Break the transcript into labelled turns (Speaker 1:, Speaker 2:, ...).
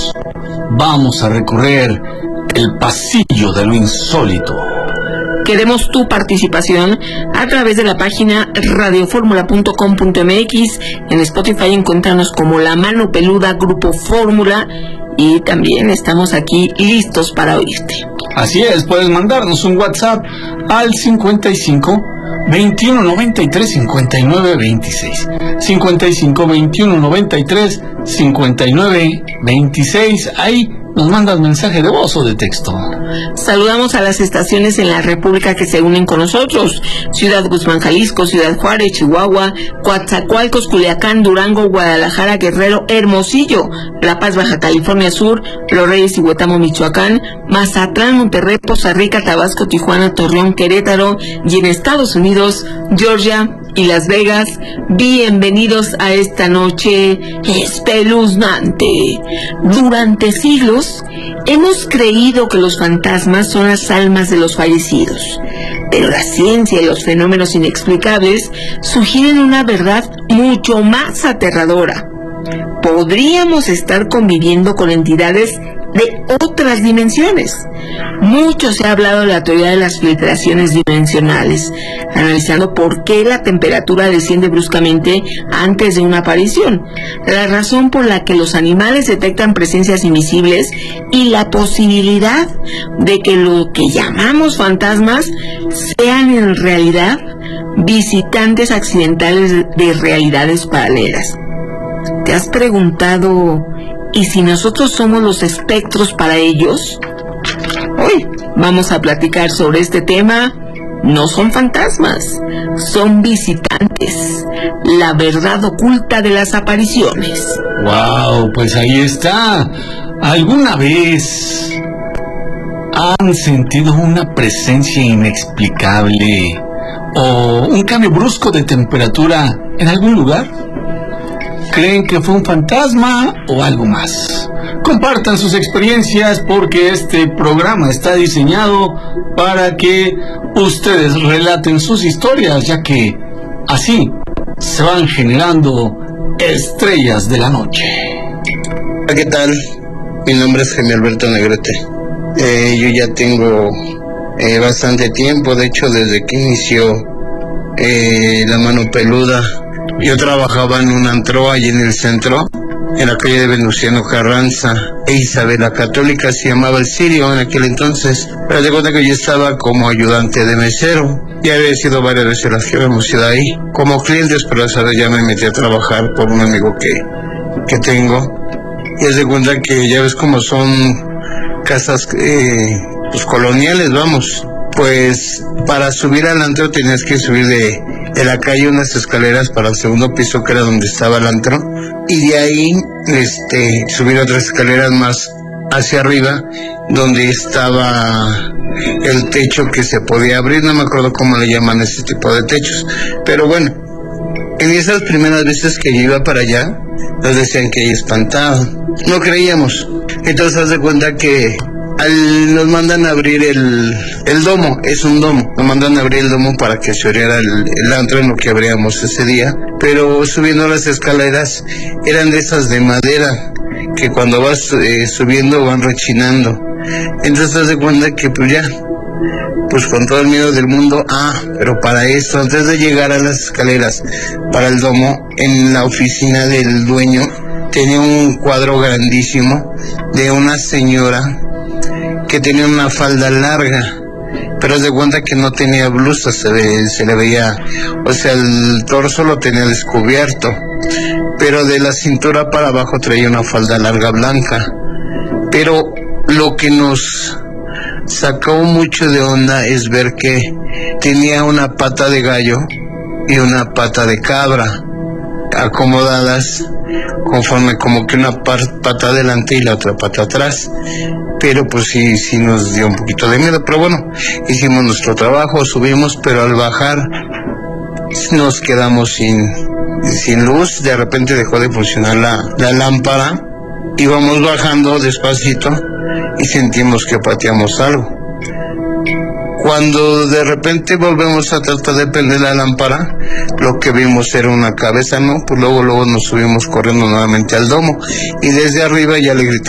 Speaker 1: Vamos a recorrer el pasillo de lo insólito.
Speaker 2: Queremos tu participación a través de la página radioformula.com.mx. En Spotify encuéntranos como La Mano Peluda Grupo Fórmula, y también estamos aquí listos para oírte.
Speaker 1: Así es, puedes mandarnos un WhatsApp al 55 21 93 59 26. 55 21 93 59 26. Ahí nos mandas mensaje de voz o de texto.
Speaker 2: Saludamos a las estaciones en la República que se unen con nosotros: Ciudad Guzmán, Jalisco; Ciudad Juárez, Chihuahua; Coatzacoalcos, Culiacán, Durango, Guadalajara, Guerrero, Hermosillo; La Paz, Baja California Sur; Los Reyes y Huetamo, Michoacán; Mazatlán, Monterrey, Poza Rica, Tabasco, Tijuana, Torreón, Querétaro; y en Estados Unidos, Georgia y Las Vegas. Bienvenidos a esta noche espeluznante. Durante siglos hemos creído que los fantasmas son las almas de los fallecidos, pero la ciencia y los fenómenos inexplicables sugieren una verdad mucho más aterradora. Podríamos estar conviviendo con entidades de otras dimensiones. Mucho se ha hablado de la teoría de las filtraciones dimensionales, analizando por qué la temperatura desciende bruscamente antes de una aparición, la razón por la que los animales detectan presencias invisibles y la posibilidad de que lo que llamamos fantasmas sean en realidad visitantes accidentales de realidades paralelas. ¿Te has preguntado, ¿y si nosotros somos los espectros para ellos? Hoy vamos a platicar sobre este tema. No son fantasmas, son visitantes. La verdad oculta de las apariciones.
Speaker 1: ¡Wow! Pues ahí está. ¿Alguna vez han sentido una presencia inexplicable o un cambio brusco de temperatura en algún lugar? ¿Creen que fue un fantasma o algo más? Compartan sus experiencias, porque este programa está diseñado para que ustedes relaten sus historias, ya que así se van generando estrellas de la noche.
Speaker 3: Hola, ¿qué tal? Mi nombre es Jaime Alberto Negrete. Yo ya tengo bastante tiempo, de hecho desde que inició La Mano Peluda. Yo trabajaba en un antro allí en el centro, en la calle de Venustiano Carranza e Isabel la Católica, se llamaba El Sirio en aquel entonces. Pero de cuenta que yo estaba como ayudante de mesero. Ya había sido varias veces las que habíamos ido ahí como clientes, pero esa vez ya me metí a trabajar por un amigo que tengo. Y es de cuenta que ya ves cómo son casas pues coloniales, vamos. Pues para subir al antro tenías que subir de la calle unas escaleras para el segundo piso, que era donde estaba el antro, y de ahí subir otras escaleras más hacia arriba, donde estaba el techo que se podía abrir. No me acuerdo cómo le llaman ese tipo de techos, pero bueno, en esas primeras veces que yo iba para allá nos decían que ahí espantaba, no creíamos. Entonces haz de cuenta que nos mandan a abrir el domo, es un domo, nos mandan a abrir el domo para que se abriera el antro en lo que abríamos ese día, pero subiendo las escaleras eran de esas de madera, que cuando vas subiendo van rechinando. Entonces te das cuenta que pues ya, pues con todo el miedo del mundo, pero para eso, antes de llegar a las escaleras para el domo, en la oficina del dueño tenía un cuadro grandísimo de una señora que tenía una falda larga, pero de cuenta que no tenía blusa, se le veía, o sea, el torso lo tenía descubierto, pero de la cintura para abajo traía una falda larga blanca. Pero lo que nos sacó mucho de onda es ver que tenía una pata de gallo y una pata de cabra acomodadas conforme como que una pata adelante y la otra pata atrás. Pero pues sí nos dio un poquito de miedo, pero bueno, hicimos nuestro trabajo, subimos, pero al bajar nos quedamos sin luz. De repente dejó de funcionar la lámpara, íbamos bajando despacito y sentimos que pateamos algo. Cuando de repente volvemos a tratar de prender la lámpara, lo que vimos era una cabeza, ¿no? Pues luego nos subimos corriendo nuevamente al domo, y desde arriba ya le gritamos